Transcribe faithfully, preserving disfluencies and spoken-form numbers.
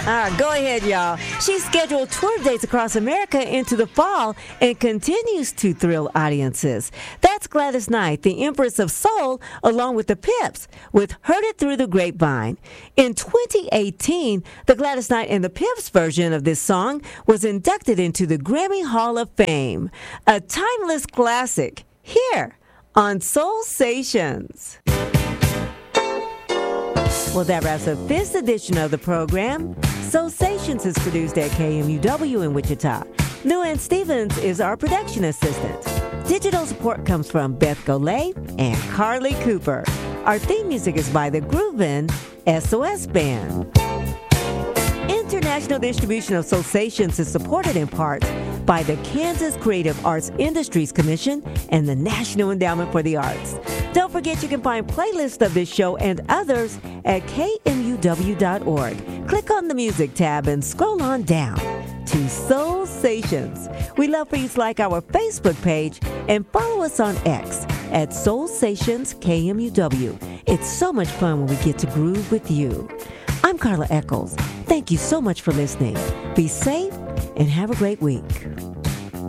Ah, go ahead, y'all. She's scheduled tour dates across America into the fall and continues to thrill audiences. That's Gladys Knight, the Empress of Soul, along with the Pips, with Heard It Through the Grapevine. In twenty eighteen, the Gladys Knight and the Pips version of this song was inducted into the Grammy Hall of Fame. A timeless classic here on Soul Stations. Well, that wraps up this edition of the program. Soul Stations is produced at K M U W in Wichita. Luann Stevens is our production assistant. Digital support comes from Beth Golay and Carly Cooper. Our theme music is by the Groovin' S O S Band. International distribution of Soul Stations is supported in part by the Kansas Creative Arts Industries Commission and the National Endowment for the Arts. Don't forget you can find playlists of this show and others at K M U W dot org. Click on the music tab and scroll on down to Soul Stations. We love for you to like our Facebook page and follow us on X at Soul Stations K M U W. It's so much fun when we get to groove with you. I'm Carla Eccles. Thank you so much for listening. Be safe and have a great week.